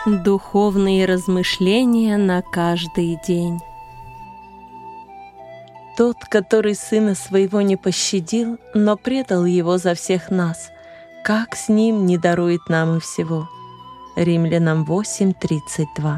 Духовные размышления на каждый день. Тот, который Сына Своего не пощадил, но предал Его за всех нас, как с Ним не дарует нам и всего? Римлянам 8:32.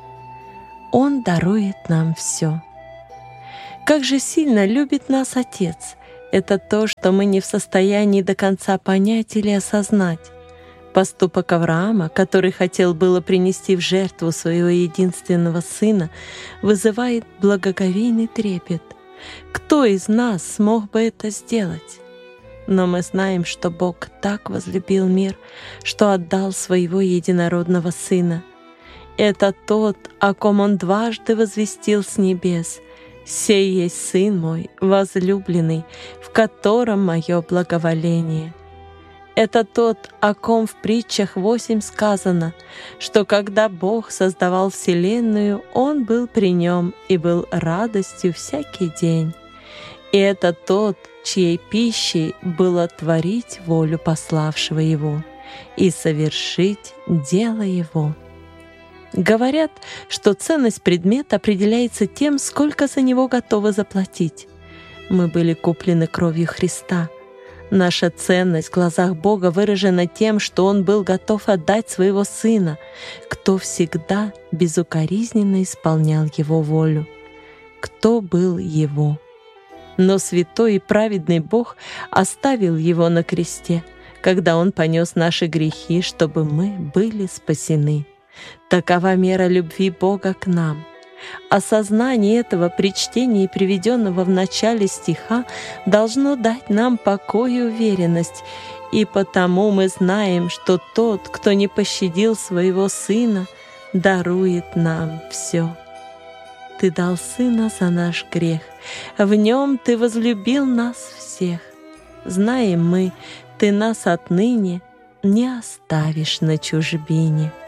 Он дарует нам все. Как же сильно любит нас Отец! Это то, что мы не в состоянии до конца понять или осознать. Поступок Авраама, который хотел было принести в жертву своего единственного сына, вызывает благоговейный трепет. Кто из нас смог бы это сделать? Но мы знаем, что Бог так возлюбил мир, что отдал своего единородного Сына. Это тот, о ком Он дважды возвестил с небес: «Сей есть Сын мой, возлюбленный, в котором мое благоволение». Это тот, о ком в притчах 8 сказано, что когда Бог создавал вселенную, Он был при нем и был радостью всякий день. И это тот, чьей пищей было творить волю пославшего Его и совершить дело Его. Говорят, что ценность предмета определяется тем, сколько за него готовы заплатить. Мы были куплены кровью Христа. Наша ценность в глазах Бога выражена тем, что Он был готов отдать Своего Сына, кто всегда безукоризненно исполнял Его волю, кто был Его. Но святой и праведный Бог оставил Его на кресте, когда Он понес наши грехи, чтобы мы были спасены. Такова мера любви Бога к нам. Осознание этого при чтении приведенного в начале стиха должно дать нам покой и уверенность, и потому мы знаем, что тот, кто не пощадил своего Сына, дарует нам все. Ты дал Сына за наш грех, в Нем Ты возлюбил нас всех. Знаем мы, Ты нас отныне не оставишь на чужбине.